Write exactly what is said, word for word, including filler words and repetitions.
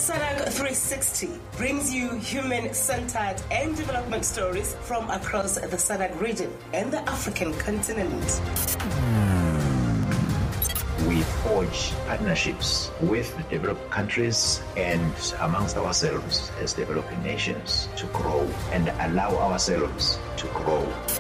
SADC three sixty brings you human-centered and development stories from across the SADC region and the African continent. We forge partnerships with the developed countries and amongst ourselves as developing nations to grow and allow ourselves to grow.